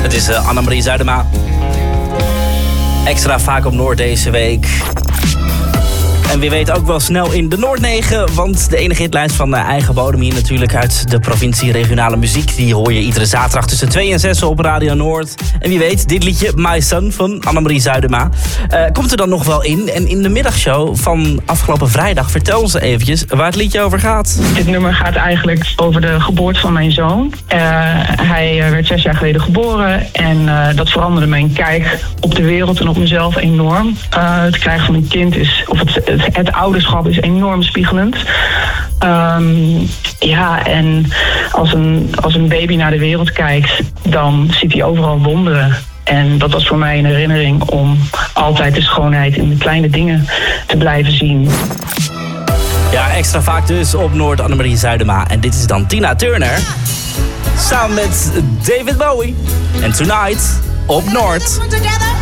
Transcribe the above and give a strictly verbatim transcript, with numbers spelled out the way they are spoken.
Het is uh, Annemarie Zuidema. Extra vaak op Noord deze week. En wie weet ook wel snel in de Noord negen. Want de enige hitlijst van uh, eigen bodem hier natuurlijk uit de provincie regionale muziek. Die hoor je iedere zaterdag tussen twee en zes op Radio Noord. En wie weet, dit liedje My Son van Annemarie Zuidema uh, komt er dan nog wel in. En in de middagshow van afgelopen vrijdag vertel ons eventjes waar het liedje over gaat. Dit nummer gaat eigenlijk over de geboorte van mijn zoon. Uh, hij werd zes jaar geleden geboren. En uh, dat veranderde mijn kijk op de wereld en op mezelf enorm. Uh, het krijgen van een kind is... Of het, het Het ouderschap is enorm spiegelend. Um, ja, en als een, als een baby naar de wereld kijkt, dan ziet hij overal wonderen. En dat was voor mij een herinnering om altijd de schoonheid in de kleine dingen te blijven zien. Ja, extra vaak dus op Noord, Annemarie Zuidema. En dit is dan Tina Turner. Samen met David Bowie. En Tonight op Noord.